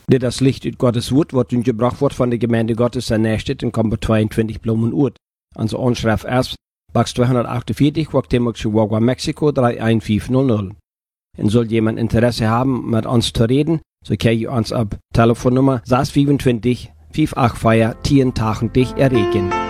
Das Licht ut Gottes Wort, was uns gebracht wird von der Gemeinde Gottes, der nächste, dann kommt bei 22 Blumen Urt. Also Anschrift erst, Box 248, Wachtemax, Chihuahua, Mexiko, 31500. Und soll jemand Interesse haben, mit uns zu reden, so kann ich uns ab Telefonnummer 625 584 1080 erreichen.